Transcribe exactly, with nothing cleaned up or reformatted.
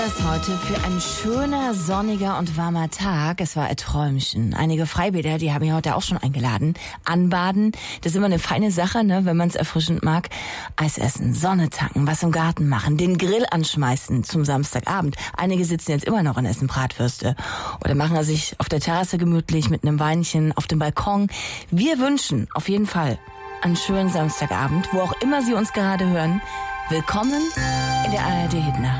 Das heute für ein schöner, sonniger und warmer Tag. Es war ein Träumchen. Einige Freibäder, die haben mich heute auch schon eingeladen. Anbaden, das ist immer eine feine Sache, ne, wenn man es erfrischend mag. Eis essen, Sonne tanken, was im Garten machen, den Grill anschmeißen zum Samstagabend. Einige sitzen jetzt immer noch und essen Bratwürste. Oder machen er sich auf der Terrasse gemütlich mit einem Weinchen auf dem Balkon. Wir wünschen auf jeden Fall einen schönen Samstagabend, wo auch immer Sie uns gerade hören. Willkommen in der A R D Hitnacht.